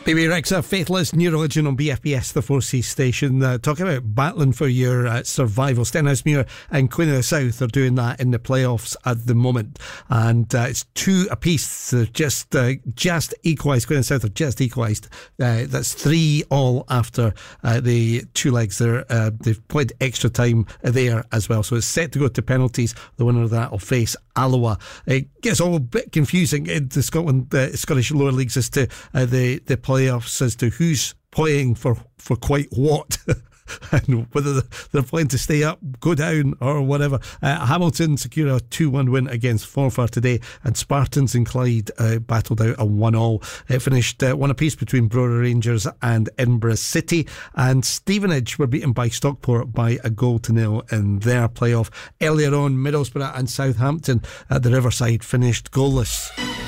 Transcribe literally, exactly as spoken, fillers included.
Baby Rexha, Faithless, New Religion on B F B S, the four C station. Uh, talking about battling for your uh, survival. Stenhousemuir and Queen of the South are doing that in the playoffs at the moment, and uh, it's two apiece. They're just uh, just equalised. Queen of the South are just equalised. Uh, that's three all after uh, the two legs there. Uh, they've played extra time there as well, so it's set to go to penalties. The winner of that will face Alloa. It gets all a bit confusing in the Scotland, uh, Scottish lower leagues as to uh, the the playoffs, as to who's playing for, for quite what. And whether they're playing to stay up, go down, or whatever. uh, Hamilton secure a two one win against Forfar today, and Spartans and Clyde uh, battled out a one all. It finished uh, one apiece between Brora Rangers and Edinburgh City, and Stevenage were beaten by Stockport by a goal to nil in their playoff. Earlier on, Middlesbrough and Southampton at the Riverside finished goalless.